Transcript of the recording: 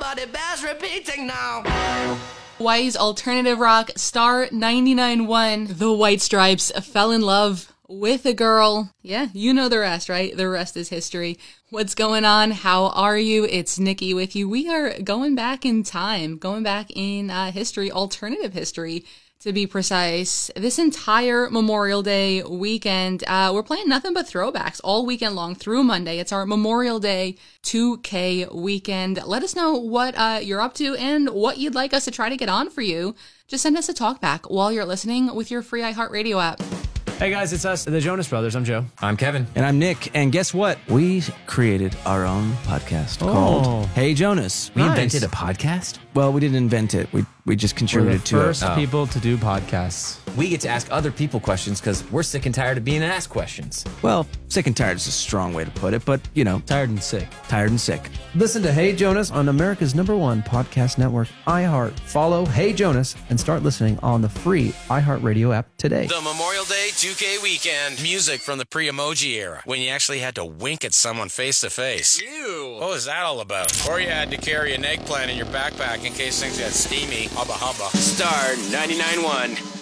but it bears repeating now. Hawaii's alternative rock star 99.1, the White Stripes, fell in love with a girl. Yeah, you know the rest, right? The rest is history. What's going on? How are you? It's Nikki with you. We are going back in time, going back in history, alternative history to be precise. This entire Memorial Day weekend, we're playing nothing but throwbacks all weekend long through Monday. It's our Memorial Day 2K weekend. Let us know what you're up to and what you'd like us to try to get on for you. Just send us a talkback while you're listening with your free iHeartRadio app. Hey guys, it's us, the Jonas Brothers. I'm Joe. I'm Kevin. And I'm Nick. And guess what? We created our own podcast called Hey Jonas. We invented a podcast? Well, we didn't invent it. We just contributed to it. We're the first people to do podcasts. We get to ask other people questions because we're sick and tired of being asked questions. Well, sick and tired is a strong way to put it, but, you know. Tired and sick. Tired and sick. Listen to Hey Jonas on America's #1 podcast network, iHeart. Follow Hey Jonas and start listening on the free iHeartRadio app today. The Memorial Day 2K weekend. Music from the pre-emoji era, when you actually had to wink at someone face to face. Ew. What was that all about? Or you had to carry an eggplant in your backpack in case things got steamy. Hubba hubba. Star 99.1.